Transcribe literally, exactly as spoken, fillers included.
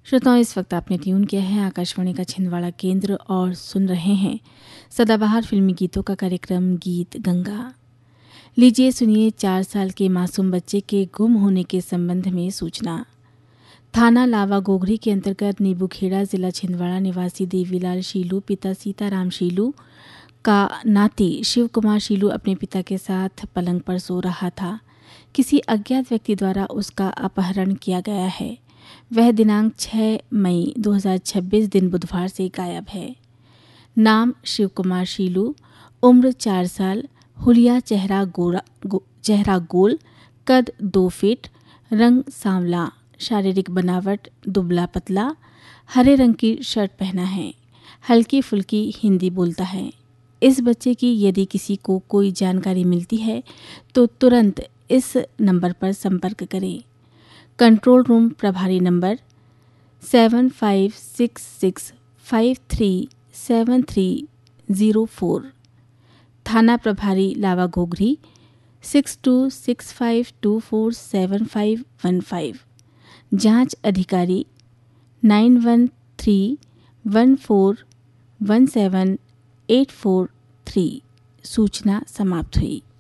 श्रोताओं, इस वक्त आपने ट्यून किया है आकाशवाणी का छिंदवाड़ा केंद्र और सुन रहे हैं सदाबहार फिल्मी गीतों का कार्यक्रम गीत गंगा। लीजिए सुनिए चार साल के मासूम बच्चे के गुम होने के संबंध में सूचना। थाना लावा गोगरी के अंतर्गत नीबूखेड़ा जिला छिंदवाड़ा निवासी देवीलाल शीलू पिता सीताराम शीलू का नाती शिव कुमार शीलू अपने पिता के साथ पलंग पर सो रहा था। किसी अज्ञात व्यक्ति द्वारा उसका अपहरण किया गया है। वह दिनांक छह मई दो हज़ार छब्बीस दिन बुधवार से गायब है। नाम शिव कुमार शीलू, उम्र चार साल, हुलिया चेहरा गोरा गो, चेहरा गोल, कद दो फीट, रंग सांवला, शारीरिक बनावट दुबला पतला, हरे रंग की शर्ट पहना है, हल्की फुल्की हिंदी बोलता है। इस बच्चे की यदि किसी को कोई जानकारी मिलती है तो तुरंत इस नंबर पर संपर्क करें। कंट्रोल रूम प्रभारी number seven five six six five three seven three zero four. थाना प्रभारी लावा Ghoghari six to six five to four seven five one five. जांच अधिकारी nine one three one four one seven eight four three. सूचना समाप्त हुई।